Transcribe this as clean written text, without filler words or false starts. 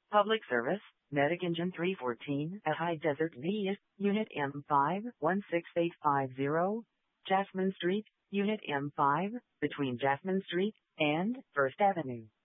Public Service, Medic Engine 314 at High Desert V, Unit M5, 16850, Jasmine Street, Unit M5, between Jasmine Street and 1st Avenue.